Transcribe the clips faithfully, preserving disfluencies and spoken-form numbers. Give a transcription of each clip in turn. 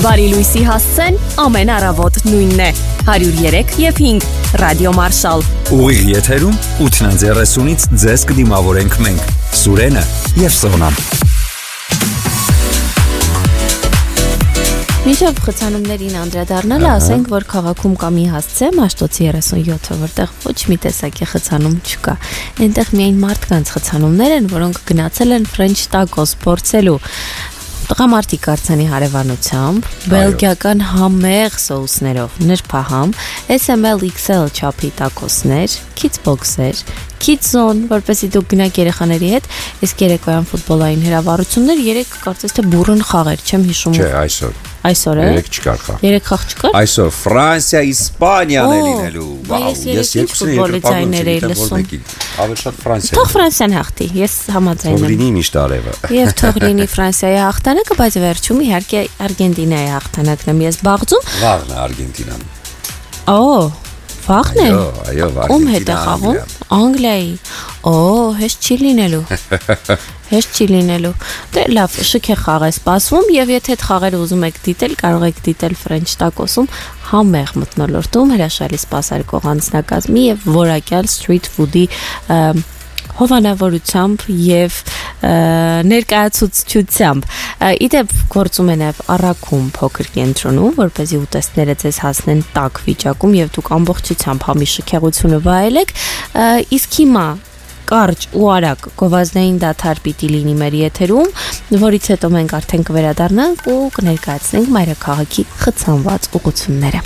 Բարի լույսի հասցեն ամեն առավոտ նույնն է հարյուր երեք և հինգ Ռադիո Մարշալ Ուղիղ եթերում ութն երեսունից ձեզ կդիմավորենք մենք Սուրենը և Սոնան Մինչև խցանումներին անդրադառնալը ասենք, որ քաղաքում կա մի հասցե Մաշտոցի երեսունյոթը, որտեղ ոչ մի տեսակի խցանում չկա։ Այնտեղ միայն մարդկանց խցանումներ են, որոնք գնացել են French tacos փորձելու։ Տղամարդիկ արձանի հարևանությամբ, բելգիական համեղ սոուսներով, նրբահամ, S M L X L չափի տակոսներ, kids box-եր, kids zone, որպեսզի դուք գնաք երեխաների հետ, իսկ երեկոյան ֆուտբոլային հրավառություններ, երեք կարծես թե բուրըն խաղեր, չեմ հիշում։ Չէ, այսօր։ Այսօր է։ Երեք չկար խաղ։ Երեք խաղ չկար։ Այսօր Ֆրանսիա, Իսպանիան է լինելու։ Վաու, ես երկուսին ֆուտբոլի ձայներ էի լսում։ Ավելի շատ Ֆրանսիա։ Թող Ֆրանսիան հաղթի, ես համաձայն եմ։ Թող լինի միշտ արևը։ Եվ թող լինի Ֆրանսիայի հաղթանակը, բայց վերջում իհարկե Արգենտինայի հաղթանակն եմ ես բաղձում։ Վաղն է Արգենտինան։ Օ, վաղն է։ Այո, այո, Ում հետ է խաղում։ Անգլիայի։ Օ, հեշտ չի լինելու։ Հեշտ չի լինելու։ Դե լավ, շքեղ խաղ է սպասվում եւ եթե այդ խաղերը ուզում եք դիտել, կարող եք դիտել French tacos-ում համեղ մթնոլորտում հրաշալի սպասարկող անձնակազմի եւ որակյալ street food-ի հովանավորությամբ եւ ներկայացուցչությամբ։ Իդեպ գործում է նաեւ առաքում փոքր կենտրոնում, որպեսզի ուտեստները ձեզ հասնեն տաք վիճակում եւ դուք ամբողջությամբ համի շքեղությունը վայելեք։ Իսկ հիմա կարճ ու արագ գովազդային դադար պիտի լինի մեր եթերում, որից հետո մենք արդեն կվերադառնանք ու կներկայացնենք մայրաքաղաքի խցանված ուղղությունները։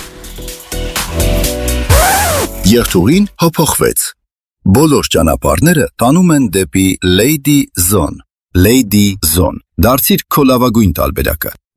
Երթուղին հափոխվեց։ Բոլոր ճանապարհները տանում են դեպի Lady Zone։ Lady Zone։ Դարձիր քո լավագույն տարբերակը։